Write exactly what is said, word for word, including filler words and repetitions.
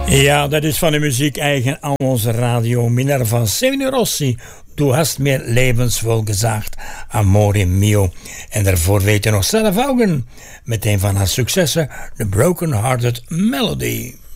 Ja, dat is van de muziek eigen aan onze radio. Minerva Sevino Rossi, du hast mir levensvol gesagt, amore mio. En daarvoor weet je nog zelf ook een, meteen van haar successen, The Broken Hearted Melody.